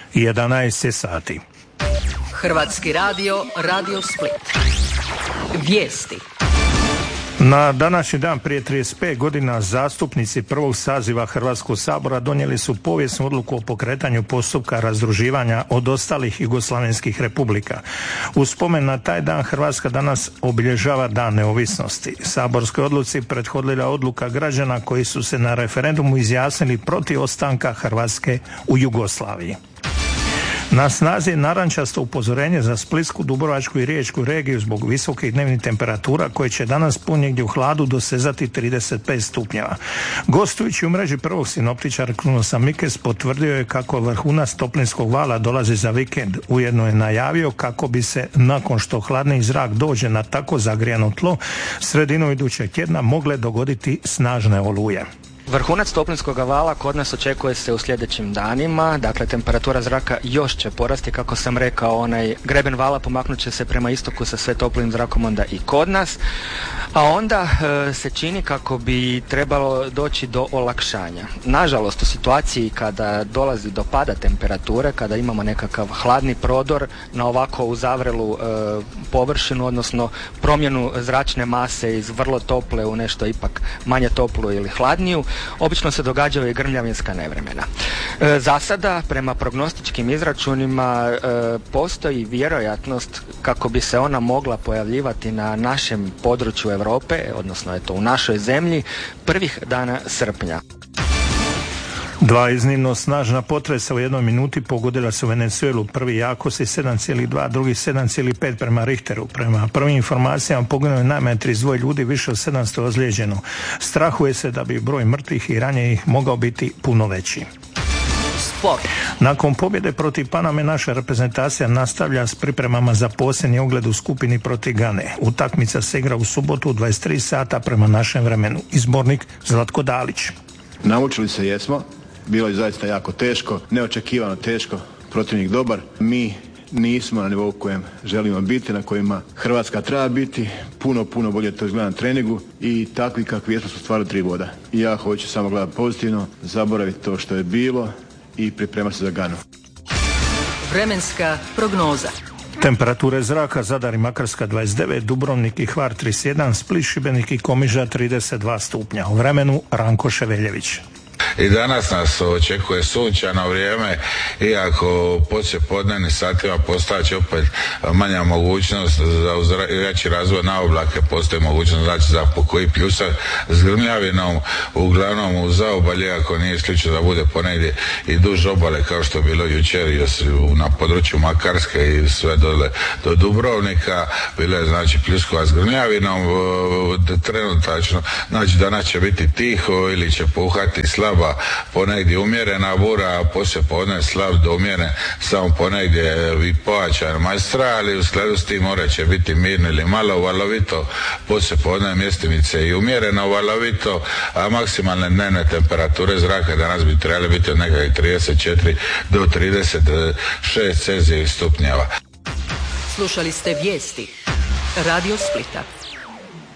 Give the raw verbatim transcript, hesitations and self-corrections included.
jedanaest je sati. Hrvatski radio, Radio Split. Vijesti. Na današnji dan prije trideset pet godina zastupnici prvog saziva Hrvatskog sabora donijeli su povijesnu odluku o pokretanju postupka razdruživanja od ostalih jugoslavenskih republika. U spomen na taj dan Hrvatska danas obilježava Dan neovisnosti. Saborskoj odluci prethodila odluka građana koji su se na referendumu izjasnili protiv ostanka Hrvatske u Jugoslaviji. Na snazi je narančasto upozorenje za Splitsku, Dubrovačku i Riječku regiju zbog visokih dnevnih temperatura koje će danas po negdje u hladu dosezati trideset pet stupnjeva. Gostujući u mreži prvog sinoptičara Krunosa Mikes potvrdio je kako vrhunac toplinskog vala dolazi za vikend. Ujedno je najavio kako bi se nakon što hladni zrak dođe na tako zagrijano tlo sredinom idućeg tjedna mogle dogoditi snažne oluje. Vrhunac toplinskog vala kod nas očekuje se u sljedećim danima, dakle temperatura zraka još će porasti, kako sam rekao, onaj greben vala pomaknut će se prema istoku sa sve toplim zrakom onda i kod nas, a onda e, se čini kako bi trebalo doći do olakšanja. Nažalost, u situaciji kada dolazi do pada temperature, kada imamo nekakav hladni prodor na ovako uzavrelu e, površinu, odnosno promjenu zračne mase iz vrlo tople u nešto ipak manje toplu ili hladniju, obično se događaju i grmljavinska nevremena. E, za sada, prema prognostičkim izračunima, e, postoji vjerojatnost kako bi se ona mogla pojavljivati na našem području Europe, odnosno eto u našoj zemlji, prvih dana srpnja. Dva iznimno snažna potresa u jednoj minuti pogodila su Venezuelu. Prvi jakosti sedam zarez dva, drugi sedam zarez pet prema Richteru. Prema prvim informacijama poginulo je najmanje trideset dva ljudi, više od sedamsto ozlijeđeno. Strahuje se da bi broj mrtvih i ranjenih mogao biti puno veći. Sport. Nakon pobjede protiv Paname naša reprezentacija nastavlja s pripremama za posljednji ogled u skupini protiv Gane. Utakmica se igra u subotu u dvadeset tri sata prema našem vremenu. Izbornik Zlatko Dalić. Naučili se jesmo. Bilo je zaista jako teško, neočekivano teško, protivnik dobar. Mi nismo na nivou kojem želimo biti, na kojima Hrvatska treba biti. Puno, puno bolje to izgleda na treningu i takvi kakvi jesmo su stvarno tri boda. I ja hoću samo gledati pozitivno, zaboraviti to što je bilo i pripremati se za Ganu. Vremenska prognoza. Temperature zraka Zadar i Makarska dvadeset devet, Dubrovnik i Hvar trideset jedan, Split, Šibenik i Komiža trideset dva stupnja. U vremenu Ranko Ševeljević. I danas nas očekuje sunčano vrijeme, iako poslije podnevnim satima postaće opet manja mogućnost za veći razvoj na oblake, postoji mogućnost znači za pokoji pljusak s grmljavinom, uglavnom u zaobalje, ako nije isključeno da bude ponegdje i duž obale kao što je bilo jučer na području Makarske i sve dole do Dubrovnika, bilo je znači pljuskova s grmljavinom. Trenutačno, znači danas će biti tiho ili će puhati slaba, ponegdje umjerena bura, a poslije podne slab do umjeren, samo ponegdje i pojačan majstral, u skladu s tim more će biti mirno ili malo valovito, poslije podne mjestimice i umjereno valovito, a maksimalne dnevne temperature zraka danas bi trebali biti od nekakvih trideset četiri do trideset šest Celzijevih stupnjeva. Slušali ste vijesti Radio Splita.